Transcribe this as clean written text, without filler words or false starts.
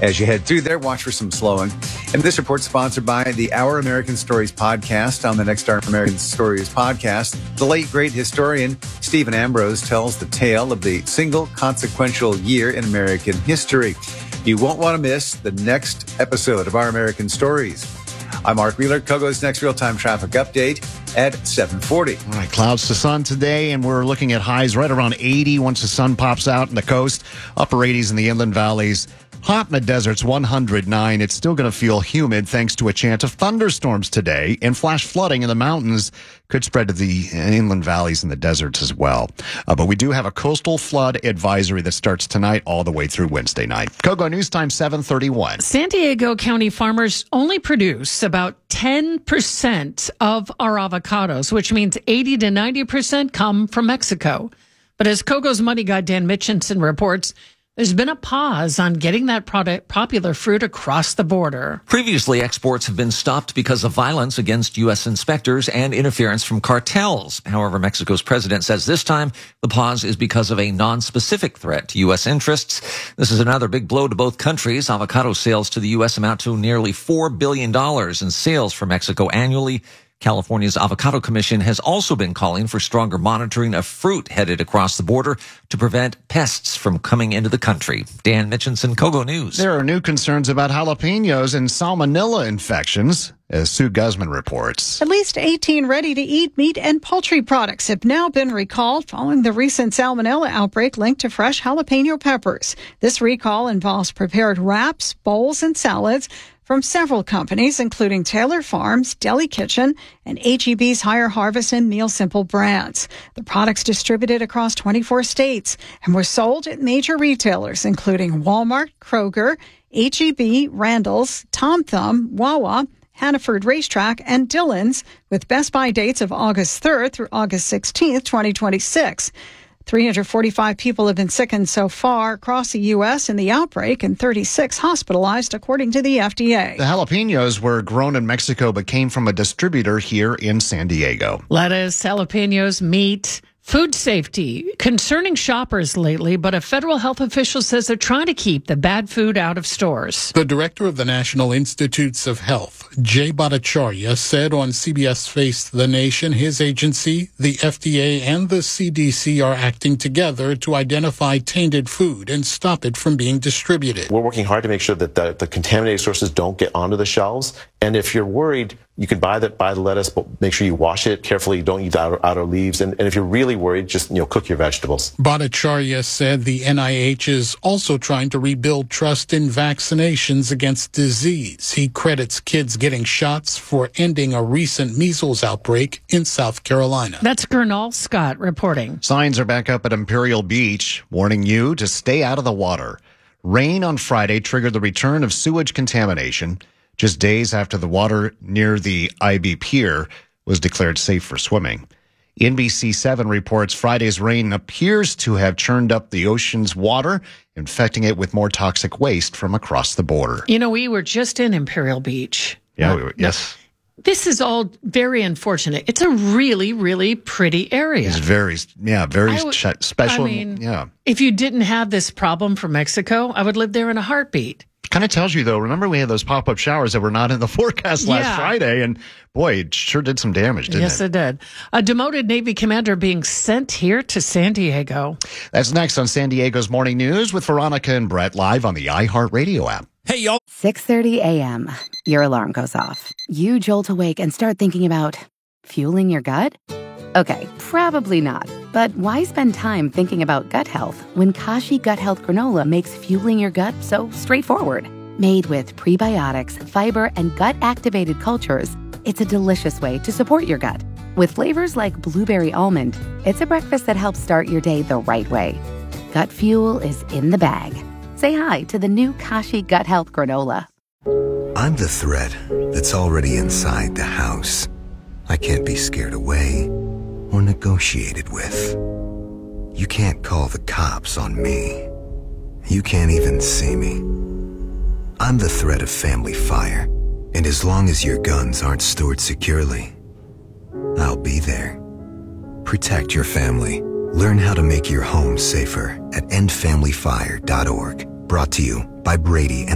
As you head through there, watch for some slowing. And this report sponsored by the Our American Stories podcast. On the next Our American Stories podcast, the late great historian Stephen Ambrose tells the tale of the single consequential year in American history. You won't want to miss the next episode of Our American Stories. I'm Mark Wheeler. Kogo's next real-time traffic update at 7:40. All right, clouds to sun today, and we're looking at highs right around 80 once the sun pops out in the coast, upper 80s in the inland valleys. Hot in the deserts, 109. It's still going to feel humid thanks to a chance of thunderstorms today, and flash flooding in the mountains could spread to the inland valleys and the deserts as well. But we do have a coastal flood advisory that starts tonight all the way through Wednesday night. Kogo News Time, 7:31. San Diego County farmers only produce about 10% of our avocados, which means 80 to 90% come from Mexico. But as Kogo's money guy Dan Mitchinson reports, there's been a pause on getting that popular fruit across the border. Previously, exports have been stopped because of violence against U.S. inspectors and interference from cartels. However, Mexico's president says this time the pause is because of a non-specific threat to U.S. interests. This is another big blow to both countries. Avocado sales to the U.S. amount to nearly $4 billion in sales for Mexico annually. California's Avocado Commission has also been calling for stronger monitoring of fruit headed across the border to prevent pests from coming into the country. Dan Mitchinson, Kogo News. There are new concerns about jalapenos and salmonella infections, as Sue Guzman reports. At least 18 ready-to-eat meat and poultry products have now been recalled following the recent salmonella outbreak linked to fresh jalapeno peppers. This recall involves prepared wraps, bowls, and salads from several companies, including Taylor Farms, Deli Kitchen, and H-E-B's Higher Harvest and Meal Simple brands. The products distributed across 24 states and were sold at major retailers, including Walmart, Kroger, H-E-B, Randall's, Tom Thumb, Wawa, Hannaford Racetrack, and Dillon's, with Best Buy dates of August 3rd through August 16th, 2026. 345 people have been sickened so far across the U.S. in the outbreak and 36 hospitalized, according to the FDA. The jalapenos were grown in Mexico but came from a distributor here in San Diego. Lettuce, jalapenos, meat, food safety concerning shoppers lately, but a federal health official says they're trying to keep the bad food out of stores. The director of the National Institutes of Health, Jay Bhattacharya, said on CBS Face the Nation his agency, the FDA, and the CDC are acting together to identify tainted food and stop it from being distributed. We're working hard to make sure that the contaminated sources don't get onto the shelves. And if you're worried, you can buy the lettuce, but make sure you wash it carefully. Don't eat the outer leaves. And if you're really worried, just cook your vegetables. Bhattacharya said the NIH is also trying to rebuild trust in vaccinations against disease. He credits kids getting shots for ending a recent measles outbreak in South Carolina. That's Gernal Scott reporting. Signs are back up at Imperial Beach, warning you to stay out of the water. Rain on Friday triggered the return of sewage contamination, just days after the water near the IB Pier was declared safe for swimming. NBC7 reports Friday's rain appears to have churned up the ocean's water, infecting it with more toxic waste from across the border. We were just in Imperial Beach. Yeah, we were, yes. This is all very unfortunate. It's a really, really pretty area. It's very special. If you didn't have this problem from Mexico, I would live there in a heartbeat. Kind of tells you, though, remember we had those pop-up showers that were not in the forecast last Friday, and boy, it sure did some damage, didn't it? Yes, it did. A demoted Navy commander being sent here to San Diego. That's next on San Diego's Morning News with Veronica and Brett, live on the iHeartRadio app. Hey, y'all. 6:30 a.m. Your alarm goes off. You jolt awake and start thinking about fueling your gut? Okay, probably not. But why spend time thinking about gut health when Kashi Gut Health Granola makes fueling your gut so straightforward? Made with prebiotics, fiber, and gut-activated cultures, it's a delicious way to support your gut. With flavors like blueberry almond, it's a breakfast that helps start your day the right way. Gut fuel is in the bag. Say hi to the new Kashi Gut Health Granola. I'm the threat that's already inside the house. I can't be scared away or negotiated with. You can't call the cops on me. You can't even see me. I'm the threat of family fire, and as long as your guns aren't stored securely, I'll be there. Protect your family. Learn how to make your home safer at endfamilyfire.org. Brought to you by Brady and